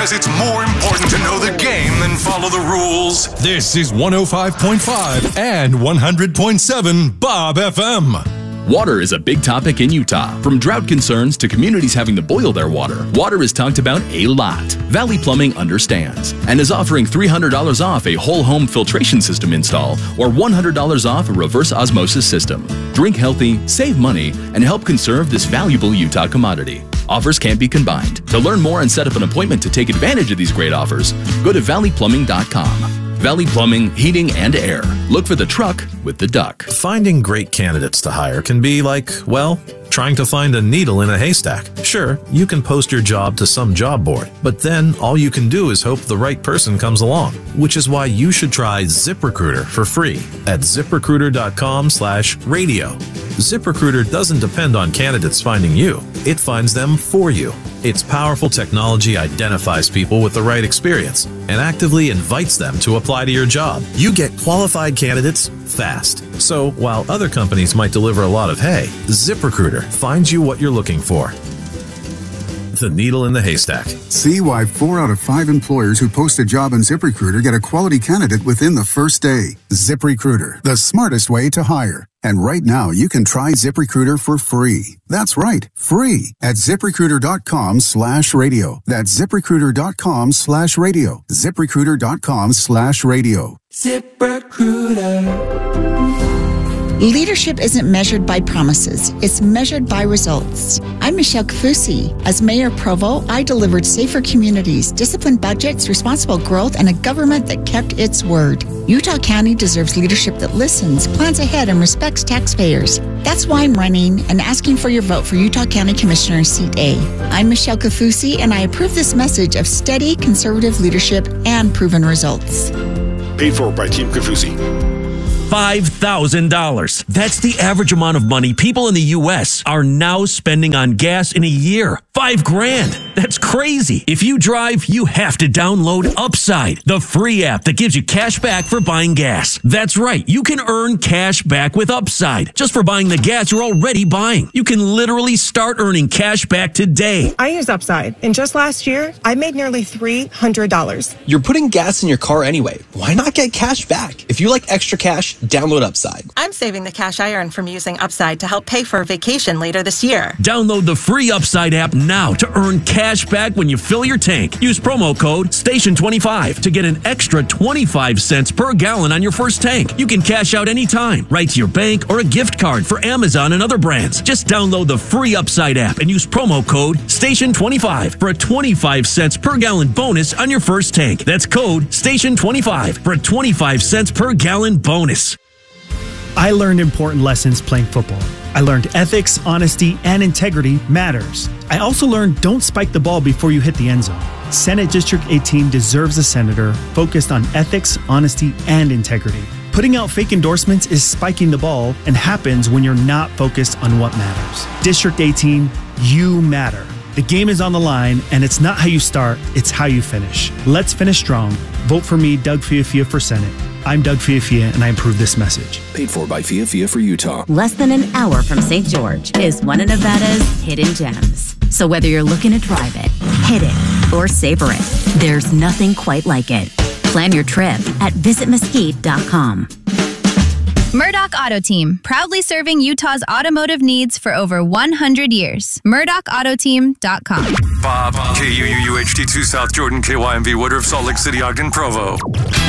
because it's more important to know the game than follow the rules. This is 105.5 and 100.7 Bob FM. Water is a big topic in Utah. From drought concerns to communities having to boil their water, water is talked about a lot. Valley Plumbing understands and is offering $300 off a whole home filtration system install or $100 off a reverse osmosis system. Drink healthy, save money, and help conserve this valuable Utah commodity. Offers can't be combined. To learn more and set up an appointment to take advantage of these great offers, go to valleyplumbing.com. Valley Plumbing, Heating, and Air. Look for the truck with the duck. Finding great candidates to hire can be like, well, trying to find a needle in a haystack. Sure, you can post your job to some job board, but then all you can do is hope the right person comes along, which is why you should try ZipRecruiter for free at ZipRecruiter.com/radio. ZipRecruiter doesn't depend on candidates finding you. It finds them for you. Its powerful technology identifies people with the right experience and actively invites them to apply to your job. You get qualified candidates fast. So while other companies might deliver a lot of hay, ZipRecruiter finds you what you're looking for. The needle in the haystack. See why 4 out of 5 employers who post a job on ZipRecruiter get a quality candidate within the first day. ZipRecruiter, the smartest way to hire. And right now, you can try ZipRecruiter for free. That's right, free at ZipRecruiter.com/radio. That's ZipRecruiter.com/radio. ZipRecruiter.com/radio. ZipRecruiter. Leadership isn't measured by promises. It's measured by results. I'm Michelle Kafusi. As Mayor Provo, I delivered safer communities, disciplined budgets, responsible growth, and a government that kept its word. Utah County deserves leadership that listens, plans ahead, and respects taxpayers. That's why I'm running and asking for your vote for Utah County Commissioner Seat A. I'm Michelle Kafusi, and I approve this message of steady, conservative leadership and proven results. Paid for by Team Kafusi. $5,000. That's the average amount of money people in the U.S. are now spending on gas in a year. $5,000. That's crazy. If you drive, you have to download Upside, the free app that gives you cash back for buying gas. That's right. You can earn cash back with Upside just for buying the gas you're already buying. You can literally start earning cash back today. I use Upside, and just last year, I made nearly $300. You're putting gas in your car anyway. Why not get cash back? If you like extra cash, download Upside. I'm saving the cash I earn from using Upside to help pay for a vacation later this year. Download the free Upside app now to earn cash back when you fill your tank. Use promo code STATION25 to get an extra 25 cents per gallon on your first tank. You can cash out anytime, right to your bank or a gift card for Amazon and other brands. Just download the free Upside app and use promo code STATION25 for a 25 cents per gallon bonus on your first tank. That's code STATION25 for a 25 cents per gallon bonus. I learned important lessons playing football. I learned ethics, honesty, and integrity matters. I also learned don't spike the ball before you hit the end zone. Senate District 18 deserves a senator focused on ethics, honesty, and integrity. Putting out fake endorsements is spiking the ball and happens when you're not focused on what matters. District 18, you matter. The game is on the line, and it's not how you start, it's how you finish. Let's finish strong. Vote for me, Doug Fiafia, for Senate. I'm Doug Fiafia, and I approve this message. Paid for by Fiafia for Utah. Less than an hour from St. George is one of Nevada's hidden gems. So whether you're looking to drive it, hit it, or savor it, there's nothing quite like it. Plan your trip at visitmesquite.com. Murdoch Auto Team, proudly serving Utah's automotive needs for over 100 years. MurdochAutoteam.com. Bob, KUUUHT2 South Jordan, KYMV Woodruff, Salt Lake City, Ogden, Provo.